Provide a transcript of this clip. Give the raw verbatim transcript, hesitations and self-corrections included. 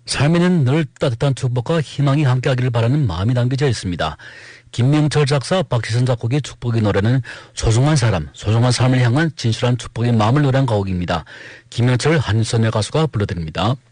삶에는 늘 따뜻한 축복과 희망이 함께하기를 바라는 마음이 담겨져 있습니다. 김명철 작사, 박지선 작곡의 축복의 노래는 소중한 사람, 소중한 삶을 향한 진실한 축복의 마음을 노래한 가곡입니다. 김명철, 한선의 가수가 불러드립니다.